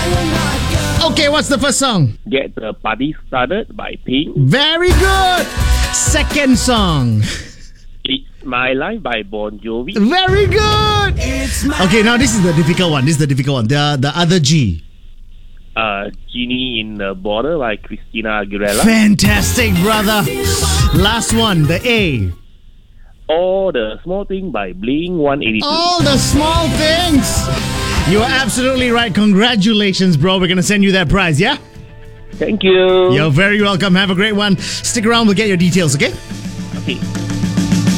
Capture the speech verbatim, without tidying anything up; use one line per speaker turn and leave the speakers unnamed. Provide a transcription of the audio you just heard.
Okay, what's the first song?
Get the Party Started by Pink.
Very good. Second song.
It's My Life by Bon Jovi.
Very good. Okay, now this is the difficult one. This is the difficult one. The the other G.
Uh, Genie in the Border by Christina Aguilera.
Fantastic, brother. Last one, the A.
All the Small Thing by Blink one eighty-two.
All the small things. You are absolutely right. Congratulations, bro. We're going to send you that prize, yeah?
Thank you.
You're very welcome. Have a great one. Stick around. We'll get your details, okay?
Okay.